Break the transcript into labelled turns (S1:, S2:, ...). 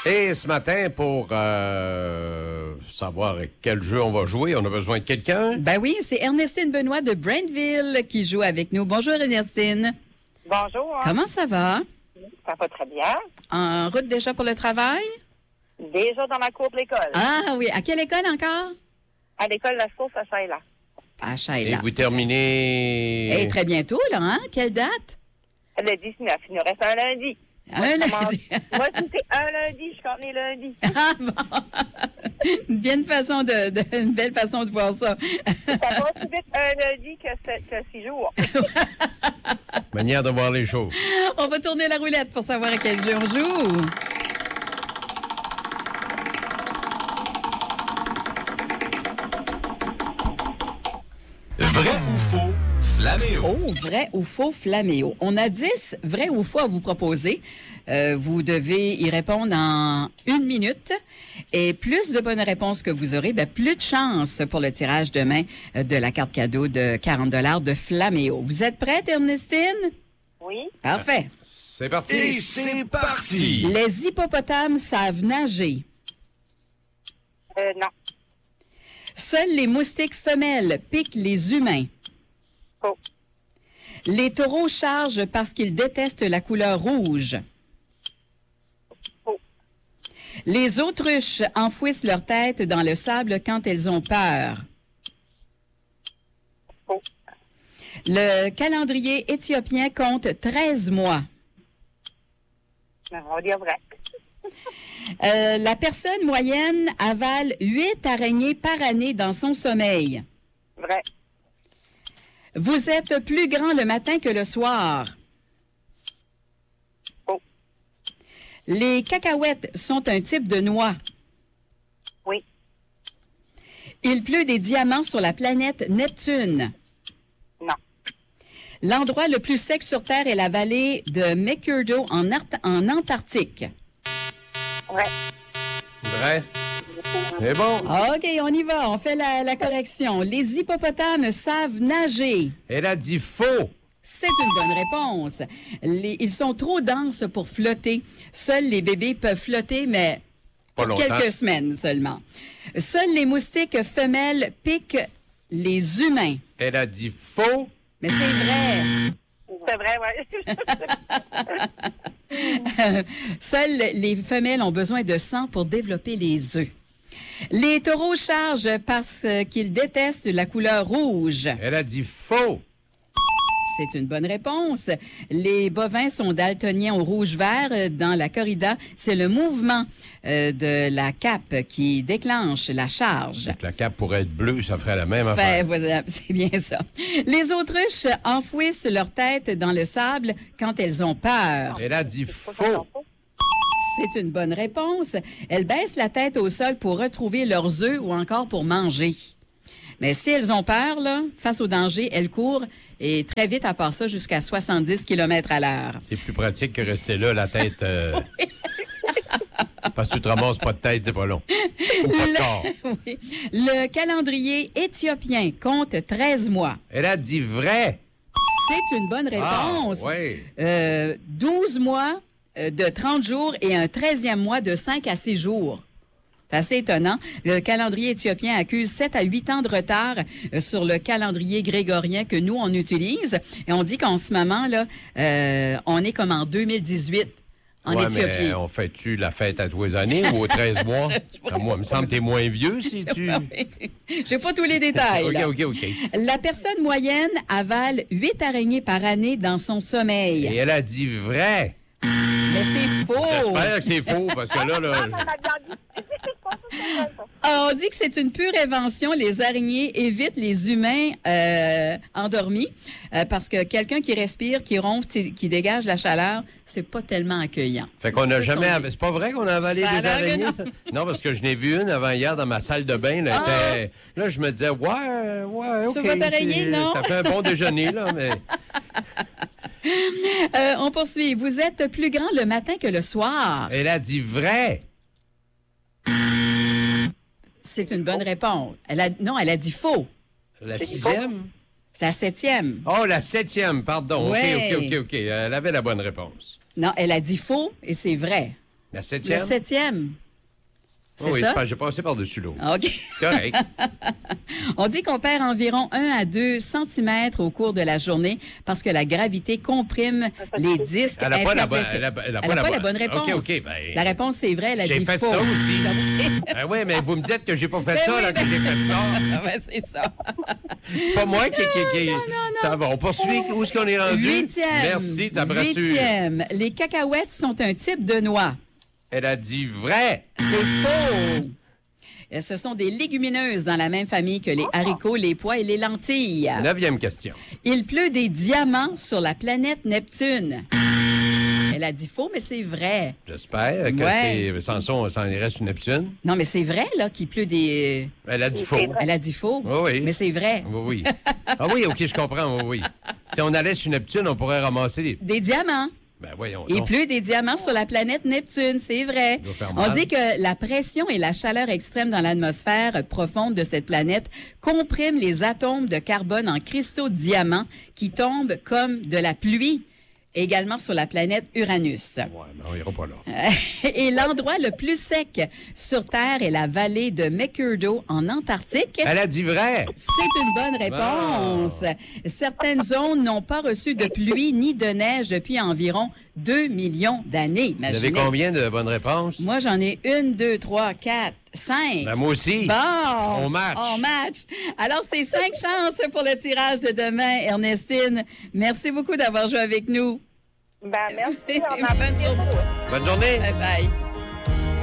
S1: Et ce matin, pour savoir quel jeu on va jouer, on a besoin de quelqu'un.
S2: Ben oui, c'est Ernestine Benoît de Brandtville qui joue avec nous. Bonjour Ernestine.
S3: Bonjour.
S2: Comment ça va?
S3: Ça va très bien.
S2: En route déjà pour le travail?
S3: Déjà dans ma cour de l'école.
S2: Ah oui, à quelle école encore?
S3: À l'école La Source à Chaïla.
S2: À
S1: Et
S2: Chaïla.
S1: vous terminez...
S2: Et très bientôt, là, hein? Quelle date?
S3: Le 19. Il nous reste un lundi.
S2: Un lundi.
S3: Moi, si c'est un lundi, je compte les lundis.
S2: Ah bon! Une belle façon de voir ça.
S3: Ça va aussi vite un lundi que 6 jours.
S1: Manière de voir les choses.
S2: On va tourner la roulette pour savoir à quel jeu on joue.
S4: Vrai ou faux, Flaméo.
S2: Oh, vrai ou faux Flaméo. On a 10 vrais ou faux à vous proposer. Vous devez y répondre en 1 minute. Et plus de bonnes réponses que vous aurez, plus de chance pour le tirage demain de la carte cadeau de 40 $ de Flaméo. Vous êtes prête, Ernestine?
S3: Oui.
S2: Parfait.
S1: C'est parti.
S4: Et c'est parti.
S2: Les hippopotames savent nager.
S3: Non.
S2: Seuls les moustiques femelles piquent les humains.
S3: Faux.
S2: Les taureaux chargent parce qu'ils détestent la couleur rouge.
S3: Faux.
S2: Les autruches enfouissent leur tête dans le sable quand elles ont peur.
S3: Faux.
S2: Le calendrier éthiopien compte 13 mois.
S3: Non, on va dire vrai.
S2: La personne moyenne avale 8 araignées par année dans son sommeil.
S3: Vrai.
S2: Vous êtes plus grand le matin que le soir.
S3: Faux.
S2: Les cacahuètes sont un type de noix.
S3: Oui.
S2: Il pleut des diamants sur la planète Neptune.
S3: Non.
S2: L'endroit le plus sec sur Terre est la vallée de McMurdo en Antarctique.
S3: Vrai.
S1: Vrai. C'est bon.
S2: OK, on y va. On fait la correction. Les hippopotames savent nager.
S1: Elle a dit faux.
S2: C'est une bonne réponse. Ils sont trop denses pour flotter. Seuls les bébés peuvent flotter, mais
S1: Pas
S2: pour
S1: longtemps.
S2: quelques semaines seulement. Seuls les moustiques femelles piquent les humains.
S1: Elle a dit faux.
S2: Mais c'est vrai.
S3: C'est vrai, oui.
S2: Seules les femelles ont besoin de sang pour développer les œufs. Les taureaux chargent parce qu'ils détestent la couleur rouge.
S1: Elle a dit faux.
S2: C'est une bonne réponse. Les bovins sont daltoniens au rouge-vert. Dans la corrida, c'est le mouvement de la cape qui déclenche la charge.
S1: Donc, la cape pourrait être bleue, ça ferait la même affaire.
S2: Voilà, c'est bien ça. Les autruches enfouissent leur tête dans le sable quand elles ont peur.
S1: Elle a dit faux.
S2: C'est une bonne réponse. Elles baissent la tête au sol pour retrouver leurs œufs ou encore pour manger. Mais si elles ont peur, là, face au danger, elles courent et très vite, à part ça, jusqu'à 70 km à l'heure.
S1: C'est plus pratique que rester là, la tête... Parce que tu te ramasses pas de tête, c'est pas long. Ou pas de corps.
S2: Oui. Le calendrier éthiopien compte 13 mois.
S1: Elle a dit vrai.
S2: C'est une bonne réponse.
S1: Ah, oui.
S2: 12 mois de 30 jours et un 13e mois de 5 à 6 jours. C'est assez étonnant. Le calendrier éthiopien accuse 7 à 8 ans de retard sur le calendrier grégorien que nous, on utilise. Et on dit qu'en ce moment, là, on est comme en 2018 en
S1: Ouais,
S2: Éthiopie.
S1: mais on fait-tu la fête à tous les années ou aux 13 mois? Moi, il me semble que t'es moins vieux si tu...
S2: J'ai pas tous les détails. là.
S1: OK.
S2: La personne moyenne avale 8 araignées par année dans son sommeil.
S1: Et elle a dit vrai.
S2: Mais c'est faux.
S1: J'espère que c'est faux, parce que là...
S3: Ça m'a bien dit.
S2: On dit que c'est une pure invention. Les araignées évitent les humains endormis parce que quelqu'un qui respire, qui ronfle, qui dégage la chaleur, c'est pas tellement accueillant.
S1: Fait qu'on n'a
S2: C'est
S1: jamais...
S2: ce qu'on dit.
S1: C'est pas vrai qu'on a avalé
S2: Ça a
S1: des
S2: l'air que
S1: araignées,
S2: non.
S1: ça? Non, parce que je n'ai vu une avant-hier dans ma salle de bain. Là, là je me disais, ouais, OK.
S2: Sur votre oreiller, non?
S1: Ça fait un bon déjeuner, là, mais...
S2: On poursuit. Vous êtes plus grand le matin que le soir.
S1: Elle a dit vrai.
S2: C'est une bonne réponse. Elle a dit faux.
S1: La
S3: C'est
S1: 6e?
S2: C'est la 7e.
S1: Oh, la 7e, pardon.
S2: Ouais.
S1: OK. Elle avait la bonne réponse.
S2: Non, elle a dit faux et c'est vrai.
S1: La
S2: Le
S1: 7e?
S2: 7e. C'est
S1: Oui,
S2: ça?
S1: j'ai passé par-dessus l'eau.
S2: OK.
S1: Correct.
S2: On dit qu'on perd environ 1 à 2 cm au cours de la journée parce que la gravité comprime les disques.
S1: Elle n'a pas la bonne
S2: réponse.
S1: OK. Ben,
S2: La réponse, c'est vrai, elle a dit
S1: j'ai fait
S2: faux.
S1: ça aussi.
S2: OK.
S1: Oui, mais vous me dites que j'ai pas fait
S2: Ben
S1: ça,
S2: oui,
S1: là, que j'ai fait ça.
S2: Ouais, c'est ça.
S1: C'est pas moi qui... Ça va, on poursuit. Où est-ce qu'on est rendu?
S2: 8e.
S1: Merci, t'as brassure.
S2: 8e. Les cacahuètes sont un type de noix.
S1: Elle a dit vrai.
S2: C'est faux. Ce sont des légumineuses dans la même famille que les haricots, les pois et les lentilles.
S1: 9e question.
S2: Il pleut des diamants sur la planète Neptune. Elle a dit faux, mais c'est vrai.
S1: J'espère que
S2: Ouais.
S1: c'est... Sans il reste une Neptune.
S2: Non, mais c'est vrai, là, qu'il pleut des...
S1: Elle a dit faux.
S2: Elle a dit faux.
S1: Oui.
S2: Mais c'est vrai.
S1: Oui. Ah oui, OK, je comprends. Oui. Si on allait sur Neptune, on pourrait ramasser des...
S2: Des diamants.
S1: Ben voyons
S2: Il
S1: donc.
S2: pleut des diamants sur la planète Neptune, c'est vrai.
S1: doit faire
S2: On
S1: mal.
S2: dit que la pression et la chaleur extrême dans l'atmosphère profonde de cette planète compriment les atomes de carbone en cristaux de diamants qui tombent comme de la pluie, également sur la planète Uranus.
S1: Ouais, mais on ira pas là.
S2: Et l'endroit le plus sec sur Terre est la vallée de McMurdo en Antarctique.
S1: Elle a dit vrai.
S2: C'est une bonne réponse. Certaines zones n'ont pas reçu de pluie ni de neige depuis environ 2 millions d'années.
S1: Vous avez
S2: Imaginez.
S1: combien de bonnes réponses?
S2: Moi, j'en ai 1, 2, 3, 4, 5.
S1: Ben, moi aussi.
S2: Bon!
S1: On match.
S2: On match. Alors, c'est 5 chances pour le tirage de demain, Ernestine. Merci beaucoup d'avoir joué avec nous.
S3: Ben, merci. On a
S2: Bonne journée.
S1: Bonne journée.
S2: Bye bye.